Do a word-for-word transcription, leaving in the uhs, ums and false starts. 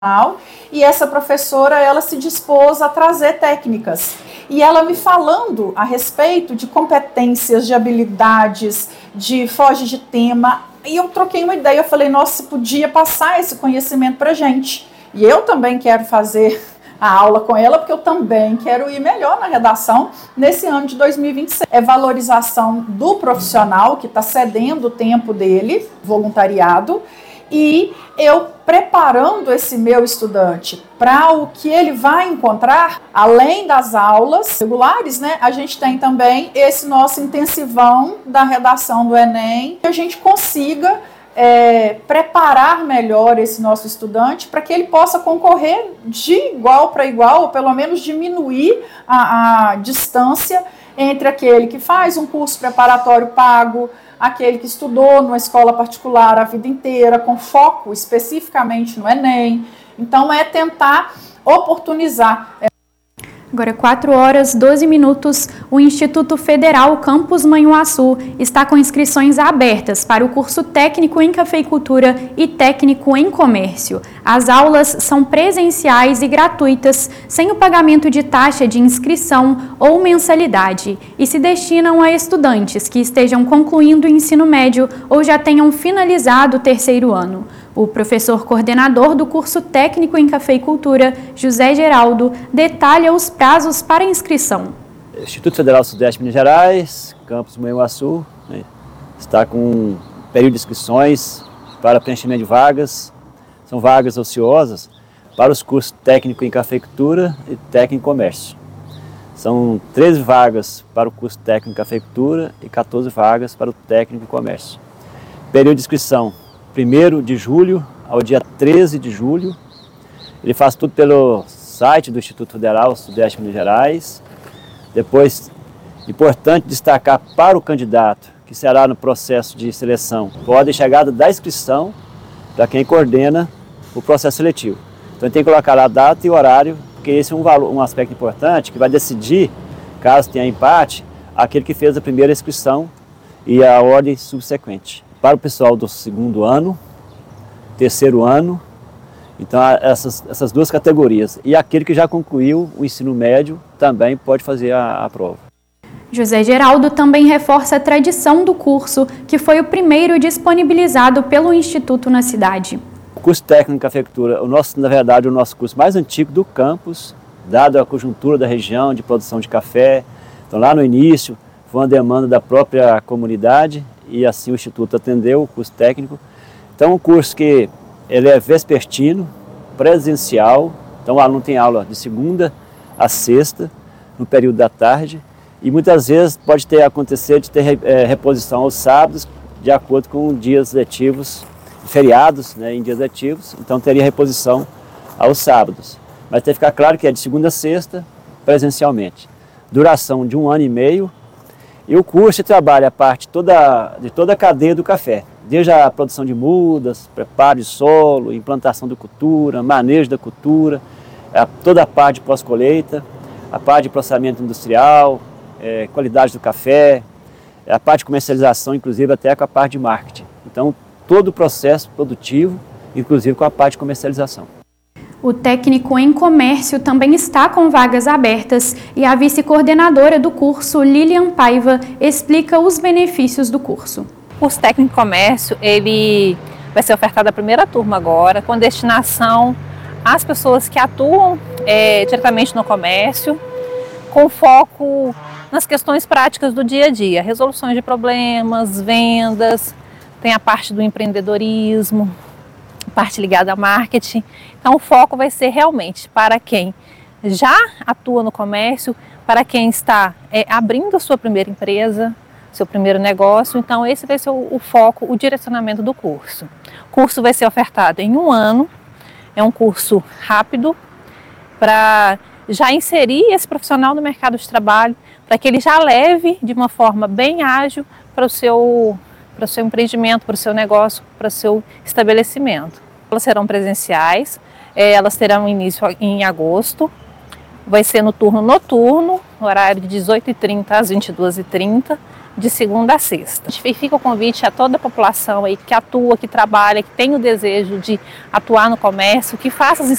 E essa professora, ela se dispôs a trazer técnicas. E ela me falando a respeito de competências, de habilidades, de foge de tema. E eu troquei uma ideia, eu falei, nossa, podia passar esse conhecimento para a gente. E eu também quero fazer a aula com ela, porque eu também quero ir melhor na redação nesse ano de dois mil e vinte e seis. É valorização do profissional que está cedendo o tempo dele, voluntariado, e eu preparando esse meu estudante para o que ele vai encontrar, além das aulas regulares, né, a gente tem também esse nosso intensivão da redação do Enem, que a gente consiga é, preparar melhor esse nosso estudante para que ele possa concorrer de igual para igual, ou pelo menos diminuir a, a distância entre aquele que faz um curso preparatório pago, aquele que estudou numa escola particular a vida inteira, com foco especificamente no Enem. Então, é tentar oportunizar. Agora, quatro horas, doze minutos, o Instituto Federal Campus Manhuaçu está com inscrições abertas para o curso técnico em cafeicultura e técnico em comércio. As aulas são presenciais e gratuitas, sem o pagamento de taxa de inscrição ou mensalidade, e se destinam a estudantes que estejam concluindo o ensino médio ou já tenham finalizado o terceiro ano. O professor coordenador do curso técnico em cafeicultura, José Geraldo, detalha os prazos para inscrição. Instituto Federal Sudeste de Minas Gerais, Campus Manhuaçu, né, está com um período de inscrições para preenchimento de vagas. São vagas ociosas para os cursos técnico em cafeicultura e técnico em comércio. São treze vagas para o curso técnico em cafeicultura e quatorze vagas para o técnico em comércio. Período de inscrição primeiro de julho ao dia treze de julho. Ele faz tudo pelo site do Instituto Federal Sudeste de Minas Gerais. Depois, importante destacar para o candidato, que será no processo de seleção, pode a chegada da inscrição para quem coordena o processo seletivo. Então tem que colocar a data e o horário, porque esse é um, valor, um aspecto importante que vai decidir, caso tenha empate, aquele que fez a primeira inscrição e a ordem subsequente. Para o pessoal do segundo ano, terceiro ano, então essas, essas duas categorias. E aquele que já concluiu o ensino médio também pode fazer a, a prova. José Geraldo também reforça a tradição do curso, que foi o primeiro disponibilizado pelo Instituto na cidade. O curso técnico em cafeicultura, o nosso, na verdade, o nosso curso mais antigo do campus, dado a conjuntura da região de produção de café. Então lá no início foi uma demanda da própria comunidade, e assim o Instituto atendeu o curso técnico. Então, um curso que ele é vespertino, presencial, então o aluno tem aula de segunda a sexta, no período da tarde, e muitas vezes pode ter acontecer de ter é, reposição aos sábados, de acordo com dias letivos, feriados, né, em dias letivos, então teria reposição aos sábados. Mas tem que ficar claro que é de segunda a sexta, presencialmente. Duração de um ano e meio. E o curso trabalha a parte toda, de toda a cadeia do café, desde a produção de mudas, preparo de solo, implantação da cultura, manejo da cultura, toda a parte de pós-colheita, a parte de processamento industrial, é, qualidade do café, a parte de comercialização, inclusive até com a parte de marketing. Então, todo o processo produtivo, inclusive com a parte de comercialização. O técnico em comércio também está com vagas abertas e a vice-coordenadora do curso, Lilian Paiva, explica os benefícios do curso. O curso técnico em comércio, ele vai ser ofertado a primeira turma agora, com destinação às pessoas que atuam é, diretamente no comércio, com foco nas questões práticas do dia a dia, resoluções de problemas, vendas, tem a parte do empreendedorismo, parte ligada a marketing. Então o foco vai ser realmente para quem já atua no comércio, para quem está é, abrindo a sua primeira empresa, seu primeiro negócio. Então esse vai ser o, o foco, o direcionamento do curso. O curso vai ser ofertado em um ano, é um curso rápido para já inserir esse profissional no mercado de trabalho, para que ele já leve de uma forma bem ágil para o seu para o seu empreendimento, para o seu negócio, para o seu estabelecimento. Elas serão presenciais, elas terão início em agosto, vai ser no turno noturno, no horário de dezoito e trinta às vinte e duas e trinta, de segunda a sexta. E fica o convite a toda a população aí que atua, que trabalha, que tem o desejo de atuar no comércio, que faça as